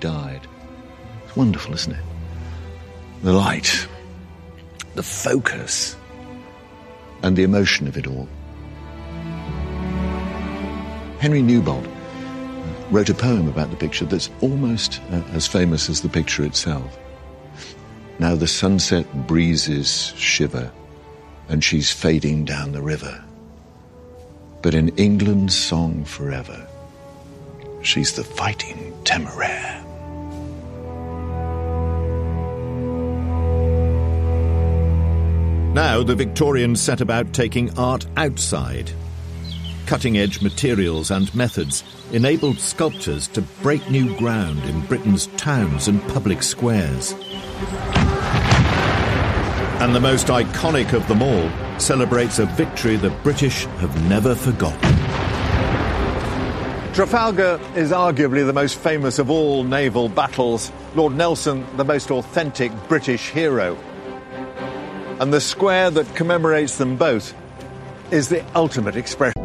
died. It's wonderful, isn't it? The light, the focus, and the emotion of it all. Henry Newbold wrote a poem about the picture that's almost as famous as the picture itself. Now the sunset breezes shiver, and she's fading down the river. But in England's song forever, she's the fighting Temeraire. Now the Victorians set about taking art outside. Cutting-edge materials and methods enabled sculptors to break new ground in Britain's towns and public squares. And the most iconic of them all celebrates a victory the British have never forgotten. Trafalgar is arguably the most famous of all naval battles. Lord Nelson, the most authentic British hero. And the square that commemorates them both is the ultimate expression.